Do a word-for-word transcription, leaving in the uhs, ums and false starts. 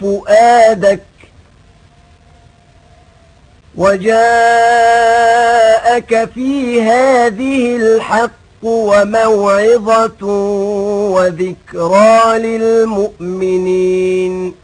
فؤادك وجاءك في هذه الحق وموعظة وذكرى للمؤمنين